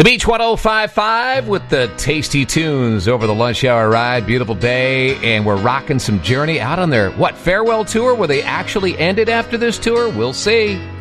The Beach 1055 with the tasty tunes over the lunch hour ride. Beautiful day, and we're rocking some Journey out on their, farewell tour? Will they actually end it after this tour? We'll see.